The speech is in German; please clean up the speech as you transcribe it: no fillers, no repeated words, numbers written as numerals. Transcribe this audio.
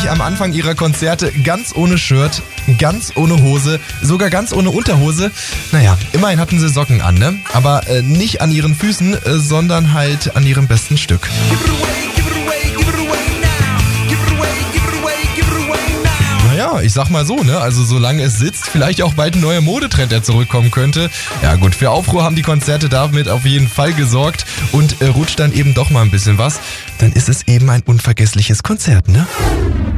wirklich am Anfang ihrer Konzerte ganz ohne Shirt, ganz ohne Hose, sogar ganz ohne Unterhose. Naja, immerhin hatten sie Socken an, ne? Aber nicht an ihren Füßen, sondern halt an ihrem besten Stück. Naja, ich sag mal so, ne? Also solange es sitzt, vielleicht auch bald ein neuer Modetrend, der zurückkommen könnte. Ja gut, für Aufruhr haben die Konzerte damit auf jeden Fall gesorgt und rutscht dann eben doch mal ein bisschen was, dann ist es eben ein unvergessliches Konzert, ne?